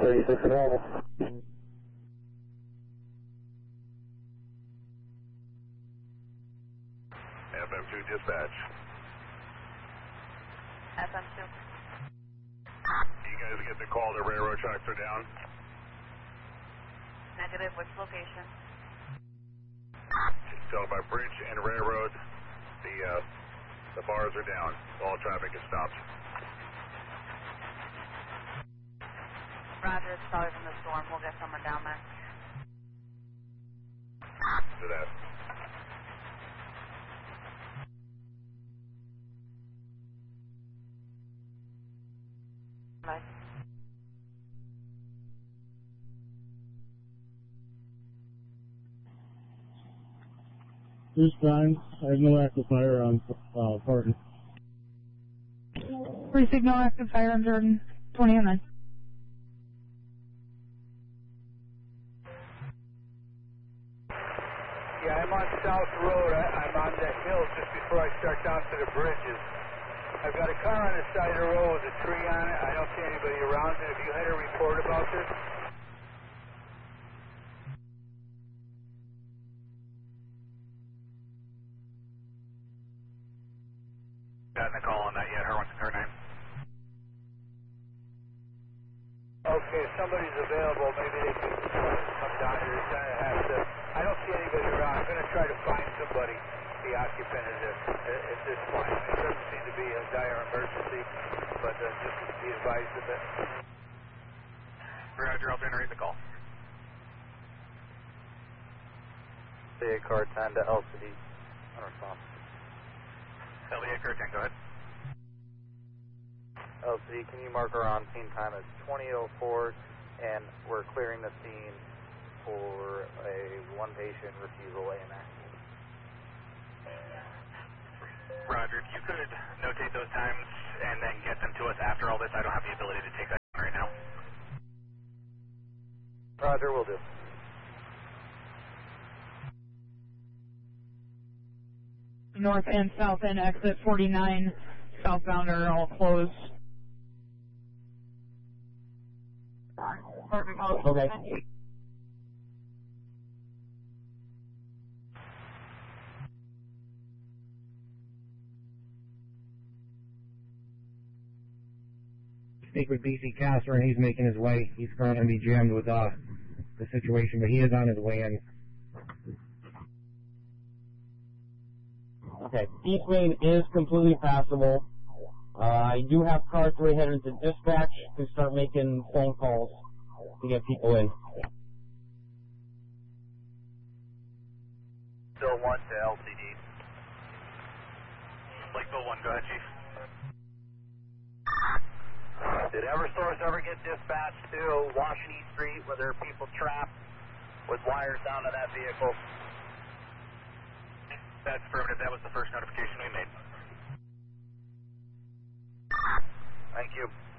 36 normal. FM2 dispatch. FM2. You guys get the call, the railroad tracks are down? Negative, which location? So by bridge and railroad, the bars are down. All traffic is stopped. Roger, it's probably from the storm. We'll get someone down there. To that. Bye. This time, I have no active fire on Parton. Precinct no active fire on Jordan. 20 on 9. Yeah, I'm on South Road. I'm on the hill just before I start down to the bridges. I've got a car on the side of the road with a tree on it. I don't see anybody around it. Have you had a report about this? Gotten a call on that yet? What's her name? Okay, if somebody's available, maybe they can come down here. It's gonna have to. I don't see anybody around. I'm going to try to find somebody, the occupant of this, at this point. It doesn't seem to be a dire emergency, but just be advised of it. Roger, I'll generate the call. CA car 10 to LCD. Unresponsive. LDA car 10, go ahead. LCD, can you mark our on-scene time as 20:04, and we're clearing the scene for a one-patient refusal AMX. Roger, if you could notate those times and then get them to us after all this, I don't have the ability to take that right now. Roger, will do. North and south end exit 49 southbound are all closed. Okay. Speak with BC Caster, and he's making his way. He's going to be jammed with the situation, but he is on his way in. Okay, East Main is completely passable. I do have car 3 headed to dispatch to start making phone calls to get people in. Still 1 to LCD. Lakeville 1, go ahead, Chief. Did Eversource ever get dispatched to Washington Street where there are people trapped with wires down to that vehicle? That's affirmative. That was the first notification we made. Thank you.